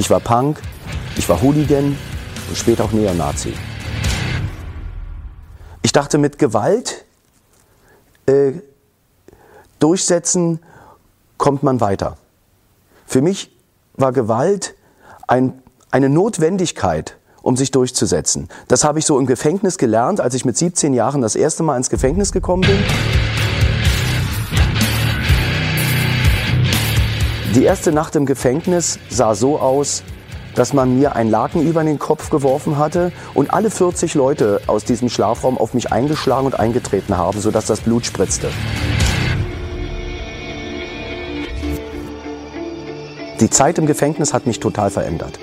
Ich war Punk, ich war Hooligan und später auch Neonazi. Ich dachte, mit Gewalt durchsetzen kommt man weiter. Für mich war Gewalt eine Notwendigkeit, um sich durchzusetzen. Das habe ich so im Gefängnis gelernt, als ich mit 17 Jahren das erste Mal ins Gefängnis gekommen bin. Die erste Nacht im Gefängnis sah so aus, dass man mir einen Laken über den Kopf geworfen hatte und alle 40 Leute aus diesem Schlafraum auf mich eingeschlagen und eingetreten haben, sodass das Blut spritzte. Die Zeit im Gefängnis hat mich total verändert.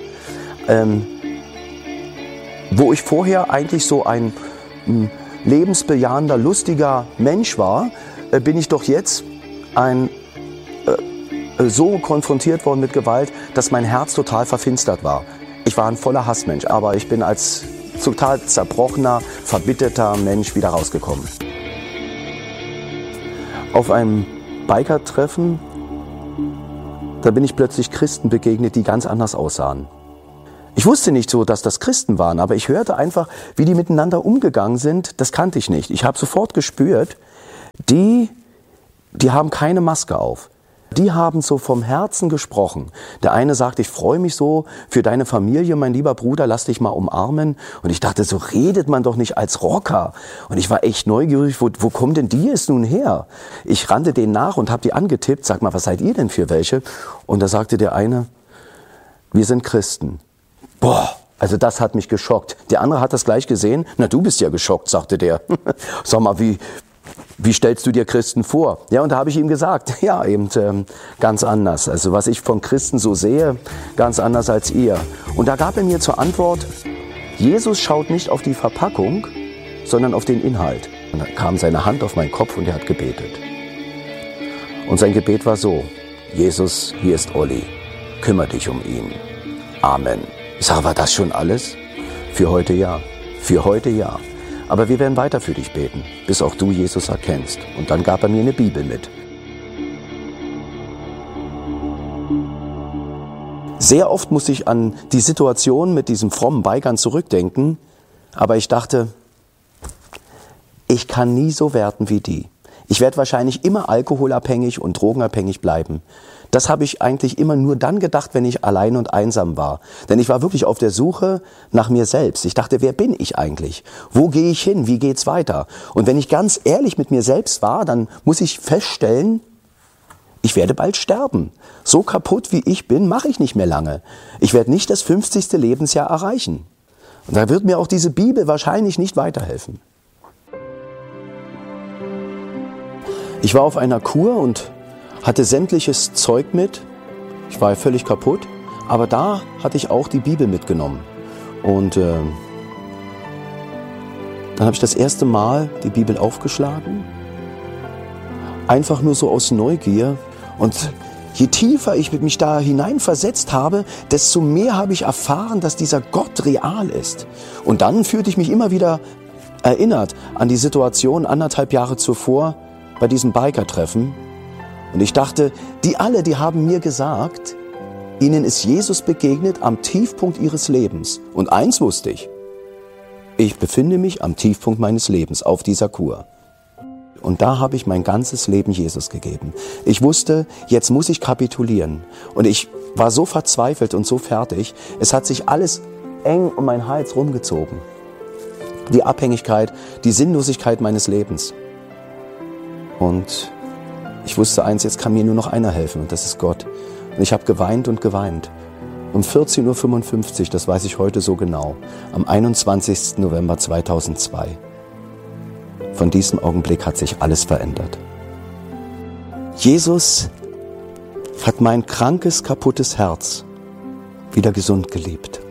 Wo ich vorher eigentlich so ein lebensbejahender, lustiger Mensch war, bin ich doch jetzt so konfrontiert worden mit Gewalt, dass mein Herz total verfinstert war. Ich war ein voller Hassmensch, aber ich bin als total zerbrochener, verbitterter Mensch wieder rausgekommen. Auf einem Biker-Treffen, da bin ich plötzlich Christen begegnet, die ganz anders aussahen. Ich wusste nicht so, dass das Christen waren, aber ich hörte einfach, wie die miteinander umgegangen sind. Das kannte ich nicht. Ich habe sofort gespürt, die haben keine Maske auf. Die haben so vom Herzen gesprochen. Der eine sagt, ich freue mich so für deine Familie, mein lieber Bruder, lass dich mal umarmen. Und ich dachte, so redet man doch nicht als Rocker. Und ich war echt neugierig, wo kommen denn die jetzt nun her? Ich rannte denen nach und habe die angetippt, sag mal, was seid ihr denn für welche? Und da sagte der eine, wir sind Christen. Boah, also das hat mich geschockt. Der andere hat das gleich gesehen. Na, du bist ja geschockt, sagte der. Sag mal, wie stellst du dir Christen vor? Ja, und da habe ich ihm gesagt, ja, eben ganz anders. Also was ich von Christen so sehe, ganz anders als ihr. Und da gab er mir zur Antwort, Jesus schaut nicht auf die Verpackung, sondern auf den Inhalt. Und dann kam seine Hand auf meinen Kopf und er hat gebetet. Und sein Gebet war so, Jesus, hier ist Olli, kümmere dich um ihn. Amen. Ich sage, war das schon alles? Für heute ja. Für heute ja. Aber wir werden weiter für dich beten, bis auch du Jesus erkennst. Und dann gab er mir eine Bibel mit. Sehr oft muss ich an die Situation mit diesem frommen Bikern zurückdenken. Aber ich dachte, ich kann nie so werden wie die. Ich werde wahrscheinlich immer alkoholabhängig und drogenabhängig bleiben. Das habe ich eigentlich immer nur dann gedacht, wenn ich allein und einsam war. Denn ich war wirklich auf der Suche nach mir selbst. Ich dachte, wer bin ich eigentlich? Wo gehe ich hin? Wie geht's weiter? Und wenn ich ganz ehrlich mit mir selbst war, dann muss ich feststellen, ich werde bald sterben. So kaputt wie ich bin, mache ich nicht mehr lange. Ich werde nicht das 50. Lebensjahr erreichen. Und da wird mir auch diese Bibel wahrscheinlich nicht weiterhelfen. Ich war auf einer Kur und hatte sämtliches Zeug mit. Ich war völlig kaputt. Aber da hatte ich auch die Bibel mitgenommen. Und dann habe ich das erste Mal die Bibel aufgeschlagen. Einfach nur so aus Neugier. Und je tiefer ich mich da hineinversetzt habe, desto mehr habe ich erfahren, dass dieser Gott real ist. Und dann fühlte ich mich immer wieder erinnert an die Situation 1,5 Jahre zuvor bei diesem Biker-Treffen. Und ich dachte, die haben mir gesagt, ihnen ist Jesus begegnet am Tiefpunkt ihres Lebens. Und eins wusste ich befinde mich am Tiefpunkt meines Lebens auf dieser Kur. Und da habe ich mein ganzes Leben Jesus gegeben. Ich wusste, jetzt muss ich kapitulieren. Und ich war so verzweifelt und so fertig. Es hat sich alles eng um meinen Hals rumgezogen. Die Abhängigkeit, die Sinnlosigkeit meines Lebens. Und ich wusste eins, jetzt kann mir nur noch einer helfen und das ist Gott. Und ich habe geweint und geweint. Um 14:55 Uhr, das weiß ich heute so genau, am 21. November 2002. Von diesem Augenblick hat sich alles verändert. Jesus hat mein krankes, kaputtes Herz wieder gesund geliebt.